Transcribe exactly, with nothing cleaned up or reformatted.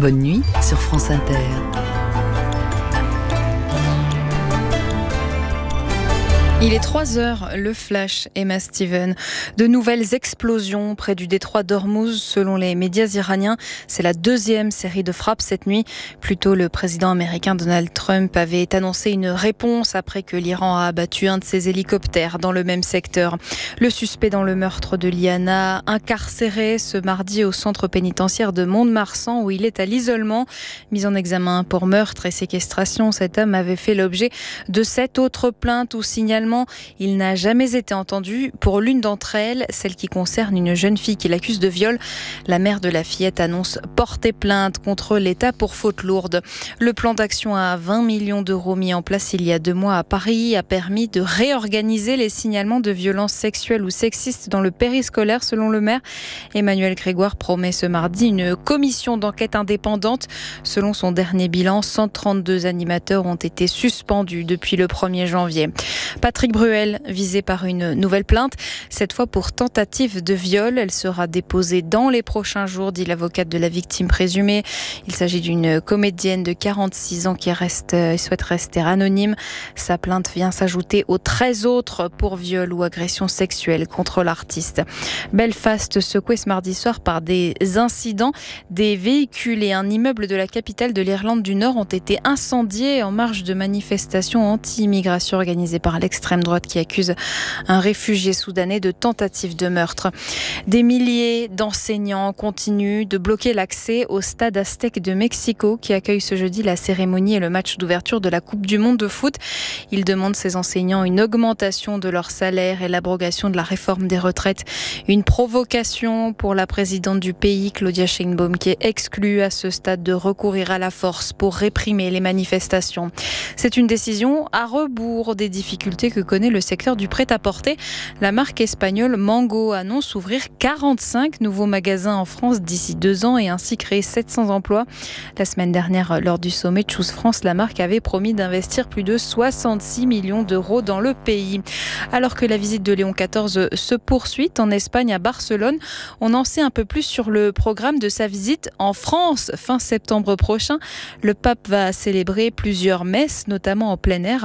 Bonne nuit sur France Inter. Il est trois heures, le flash, Emma Steven. De nouvelles explosions près du détroit d'Ormuz, selon les médias iraniens. C'est la deuxième série de frappes cette nuit. Plus tôt, le président américain Donald Trump avait annoncé une réponse après que l'Iran a abattu un de ses hélicoptères dans le même secteur. Le suspect dans le meurtre de Liana, incarcéré ce mardi au centre pénitentiaire de Mont-de-Marsan où il est à l'isolement. Mis en examen pour meurtre et séquestration, cet homme avait fait l'objet de sept autres plaintes ou signalements. Il n'a jamais été entendu pour l'une d'entre elles, celle qui concerne une jeune fille qu'il accuse de viol. La mère de la fillette annonce porter plainte contre l'État pour faute lourde. Le plan d'action à vingt millions d'euros mis en place il y a deux mois à Paris a permis de réorganiser les signalements de violences sexuelles ou sexistes dans le périscolaire, selon le maire. Emmanuel Grégoire promet ce mardi une commission d'enquête indépendante. Selon son dernier bilan, cent trente-deux animateurs ont été suspendus depuis le premier janvier. Patrick Bruel, visé par une nouvelle plainte, cette fois pour tentative de viol. Elle sera déposée dans les prochains jours, dit l'avocate de la victime présumée. Il s'agit d'une comédienne de quarante-six ans qui reste, souhaite rester anonyme. Sa plainte vient s'ajouter aux treize autres pour viol ou agression sexuelle contre l'artiste. Belfast secoué ce mardi soir par des incidents. Des véhicules et un immeuble de la capitale de l'Irlande du Nord ont été incendiés en marge de manifestations anti-immigration organisées par l'extrême droite qui accuse un réfugié soudanais de tentative de meurtre. Des milliers d'enseignants continuent de bloquer l'accès au stade Aztec de Mexico qui accueille ce jeudi la cérémonie et le match d'ouverture de la Coupe du Monde de foot. Ils demandent ces enseignants une augmentation de leur salaire et l'abrogation de la réforme des retraites. Une provocation pour la présidente du pays, Claudia Sheinbaum, qui est exclue à ce stade de recourir à la force pour réprimer les manifestations. C'est une décision à rebours des difficultés que connaît le secteur du prêt-à-porter. La marque espagnole Mango annonce ouvrir quarante-cinq nouveaux magasins en France d'ici deux ans et ainsi créer sept cents emplois. La semaine dernière, lors du sommet Choose France, la marque avait promis d'investir plus de soixante-six millions d'euros dans le pays. Alors que la visite de Léon quatorze se poursuit en Espagne, à Barcelone, on en sait un peu plus sur le programme de sa visite en France fin septembre prochain. Le pape va célébrer plusieurs messes, notamment en plein air,